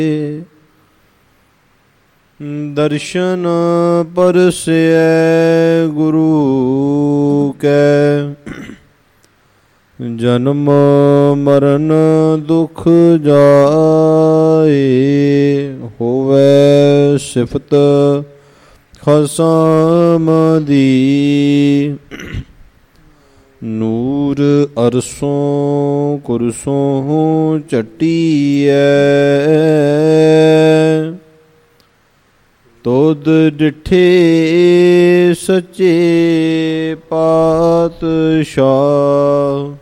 ਦਰਸ਼ਨ ਪਰਸੈ ਗੁਰੂ ਕੈ, ਜਨਮ ਮਰਨ ਦੁਖ ਜਾਏ। ਹੋਵੇ ਸਿਫਤ ਖਸਮ ਦੀ, ਨੂਰ ਅਰਸੋਂ ਕੁਰਸੋਂ ਚਟੀਐ। ਤੁਧ ਡਿਠੇ ਸੱਚੇ ਪਾਤਸ਼ਾਹ,